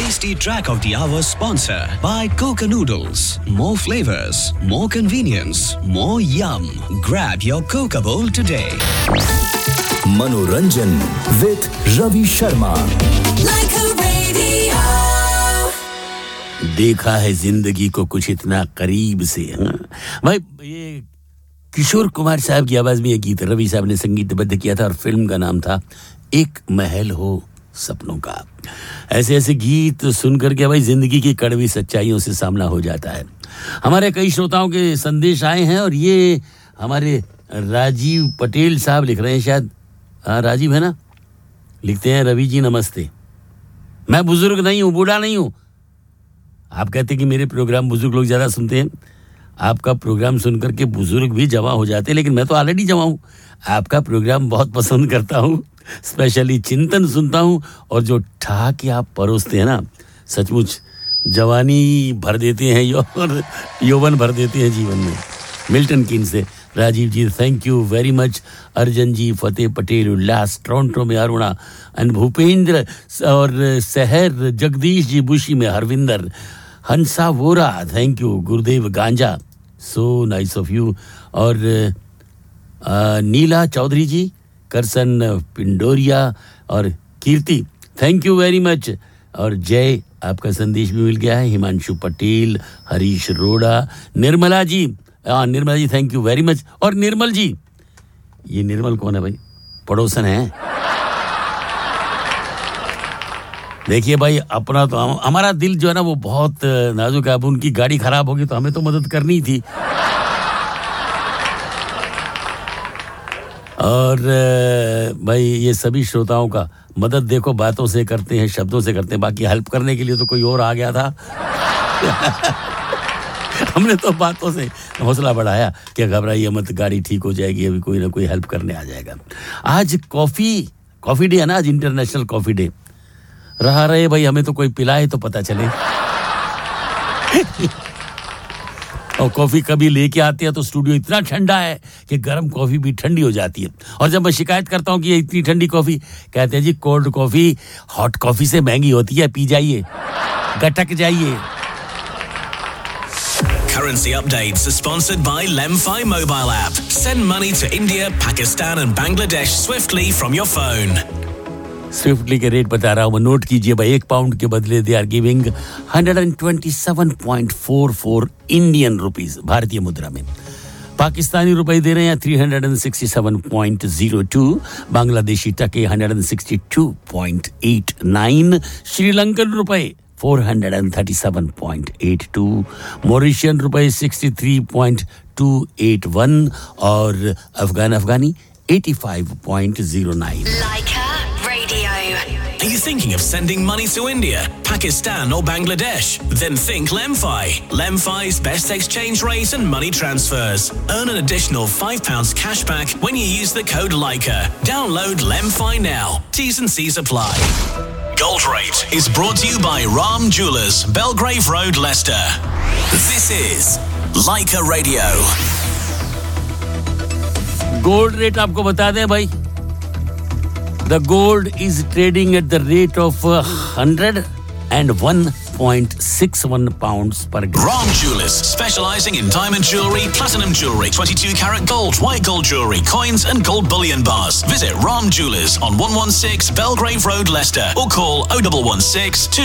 tasty track of the hour sponsor by Coca Noodles. More flavors, more convenience, more yum. Grab your Coca bowl today. Manoranjan with Ravi Sharma. Like a radio. देखा है जिंदगी को कुछ इतना करीब से। भाई ये किशोर कुमार साहब की आवाज में ये गीत रवि साहब ने संगीतबद्ध किया था और फिल्म का नाम था एक महल हो सपनों का। ऐसे ऐसे गीत सुनकर के भाई जिंदगी की कड़वी सच्चाइयों से सामना हो जाता है। हमारे कई श्रोताओं के संदेश आए हैं और ये हमारे राजीव पटेल साहब लिख रहे हैं, शायद हाँ राजीव है ना, लिखते हैं रवि जी नमस्ते, मैं बुजुर्ग नहीं हूँ, बूढ़ा नहीं हूँ। आप कहते हैं कि मेरे प्रोग्राम बुजुर्ग लोग ज़्यादा सुनते हैं। आपका प्रोग्राम सुनकर के बुजुर्ग भी जमा हो जाते हैं, लेकिन मैं तो ऑलरेडी जमा हूँ। आपका प्रोग्राम बहुत पसंद करता हूँ, स्पेशली चिंतन सुनता हूँ और जो ठहाके आप परोसते हैं ना, सचमुच जवानी भर देते हैं और यौवन भर देते हैं जीवन में। मिल्टन किन से राजीव जी thank you very much. Arjan ji, Fateh Patel Ullas Toronto में, अरुणा एंड भूपेंद्र और सहर, जगदीश जी बुशी में, हरविंदर, हंसा वोरा थैंक यू, गुरुदेव गांजा सो नाइस ऑफ यू, और नीला चौधरी जी, करसन पिंडोरिया और कीर्ति थैंक यू वेरी मच। और जय आपका संदेश भी मिल गया है, हिमांशु पटेल, हरीश रोड़ा, Nirmala ji, Nirmala ji thank you very much. और निर्मल जी, ये निर्मल कौन है भाई? पड़ोसन है। देखिए भाई अपना तो हमारा दिल जो है ना वो बहुत नाजुक है। अब उनकी गाड़ी खराब होगी तो हमें तो मदद करनी थी। और भाई ये सभी श्रोताओं का मदद देखो बातों से करते हैं, शब्दों से करते हैं, बाकी हेल्प करने के लिए तो कोई और आ गया था। हमने तो बातों से हौसला बढ़ाया कि घबराइए मत, गाड़ी ठीक हो जाएगी, अभी कोई ना कोई हेल्प करने आ जाएगा। आज कॉफी डे है ना, आज इंटरनेशनल कॉफी डे। रहे भाई, हमें तो कोई पिलाए तो पता चले। और कॉफी कभी लेके आते हैं तो स्टूडियो इतना ठंडा है कि गर्म कॉफी भी ठंडी हो जाती है। और जब मैं शिकायत करता हूँ कि ये इतनी ठंडी कॉफी, कहते हैं जी कोल्ड कॉफी हॉट कॉफी से महंगी होती है, पी जाइए, गटक जाइए। Currency updates are sponsored by Lemfi mobile app. Send money to India, Pakistan and Bangladesh swiftly from your phone. Swiftly के रेट बता रहा हूँ, नोट कीजिए भाई, 1 पाउंड के बदले they are giving 127.44 Indian rupees भारतीय मुद्रा में। पाकिस्तानी रुपए दे रहे हैं 367.02, बांग्लादेशी टके 162.89, श्रीलंकन रुपए 437.82, मॉरिशियन रुपए 63.281 और अफगानी 85.09। Are you thinking of sending money to India, Pakistan or Bangladesh? Then think Lemfi. Lemfi's best exchange rate and money transfers. Earn an additional £5 cashback when you use the code LIKA. Download Lemfi now. T's and C's apply. Gold Rate is brought to you by Ram Jewelers, Belgrave Road, Leicester. This is Leica Radio. Gold rate आपको बता दें भाई, the gold is trading at the rate of 101.61 pounds per gram. Ram Jewelers, specializing in diamond jewelry, platinum jewelry, 22 karat gold, white gold jewelry, coins and gold bullion bars. Visit Ram Jewelers on 116 Belgrave Road, Leicester, or call 0116